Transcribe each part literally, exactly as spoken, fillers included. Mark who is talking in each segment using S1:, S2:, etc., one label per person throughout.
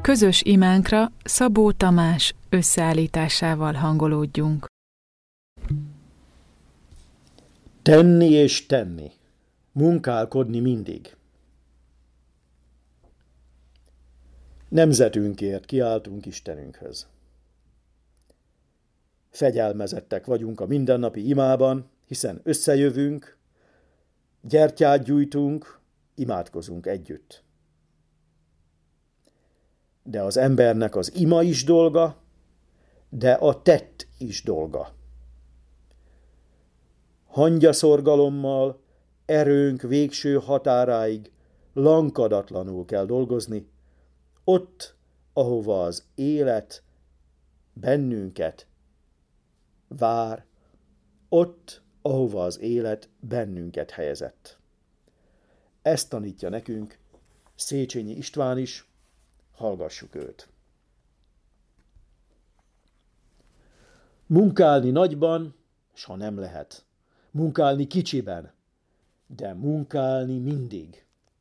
S1: Közös imánkra Szabó Tamás összeállításával hangolódjunk.
S2: Tenni és tenni. Munkálkodni mindig. Nemzetünkért kiáltunk Istenünkhöz. Fegyelmezettek vagyunk a mindennapi imában, hiszen összejövünk, gyertyát gyújtunk, imádkozunk együtt. De az embernek az ima is dolga, de a tett is dolga. Hangyaszorgalommal, erőnk végső határáig lankadatlanul kell dolgozni, ott, ahova az élet bennünket vár, ott, ahova az élet bennünket helyezett. Ezt tanítja nekünk Széchenyi István is, hallgassuk őt. Munkálni nagyban, s ha nem lehet. Munkálni kicsiben, de munkálni mindig.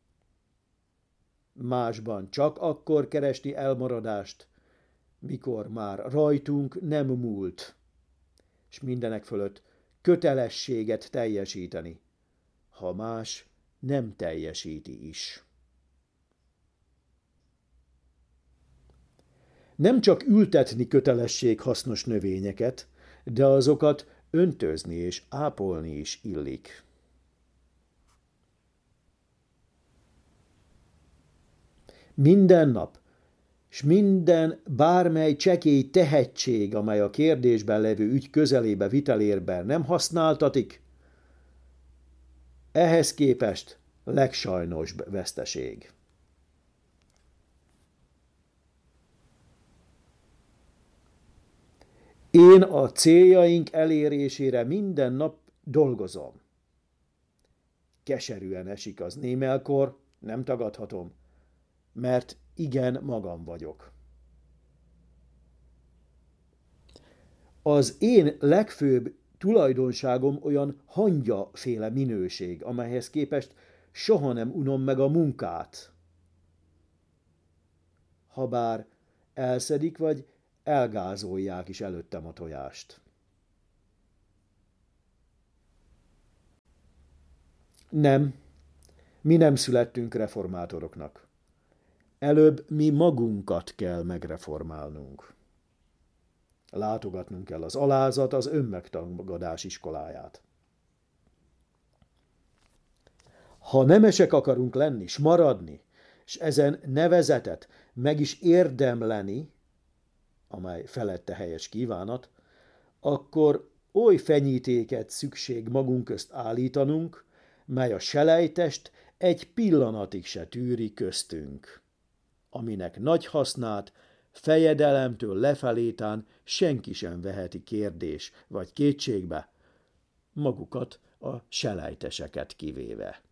S2: Másban csak akkor keresni elmaradást, mikor már rajtunk nem múlt, és mindenek fölött kötelességet teljesíteni, ha más nem teljesíti is. Nem csak ültetni kötelesség hasznos növényeket, de azokat öntözni és ápolni is illik. Minden nap, s minden bármely csekély tehetség, amely a kérdésben levő ügy közelébe vitelérben nem használtatik, ehhez képest legsajnosbb veszteség. Én a céljaink elérésére minden nap dolgozom. Keserűen esik az némelkor, nem tagadhatom, mert igen magam vagyok. Az én legfőbb tulajdonságom olyan hangyaféle minőség, amelyhez képest soha nem unom meg a munkát. Habár elszedik vagy elgázolják is előttem a tojást. Nem, mi nem születtünk reformátoroknak. Előbb mi magunkat kell megreformálnunk. Látogatnunk kell az alázat, az önmegtagadás iskoláját. Ha nemesek akarunk lenni, s maradni, s ezen nevezetet meg is érdemleni, amely felette helyes kívánat, akkor oly fenyítéket szükség magunk közt állítanunk, mely a selejtest egy pillanatig se tűri köztünk, aminek nagy hasznát fejedelemtől lefelétán senki sem veheti kérdés vagy kétségbe, magukat a selejteseket kivéve.